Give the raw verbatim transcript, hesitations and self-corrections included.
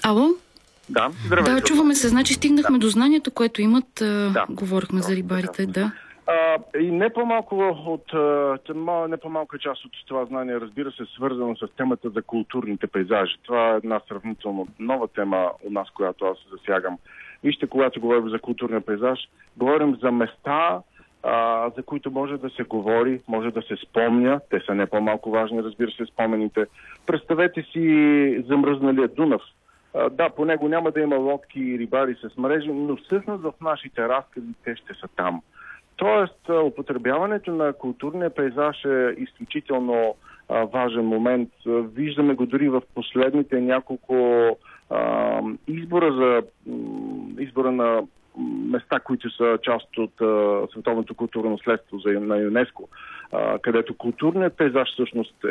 Ало? Да, здравейте. Да, чуваме се. Значи стигнахме да. до знанието, което имат. А, да. Говорихме да, за рибарите, да. да. А, и не по-малко от не по-малка част от това знание, разбира се, свързано с темата за културните пейзажи. Това е една сравнително нова тема у нас, която аз засягам. Вижте, когато говорим за културния пейзаж, говорим за места, а, за които може да се говори, може да се спомня. Те са не по-малко важни, разбира се, спомените. Представете си замръзналия Дунав. А, да, по него няма да има лодки и рибари с мрежи, но всъщност в нашите разкази те ще са там. Тоест, употребяването на културния пейзаж е изключително а, важен момент. Виждаме го дори в последните няколко а, избора за избора на места, които са част от а, световното културно наследство на ЮНЕСКО, а, където културният пейзаж всъщност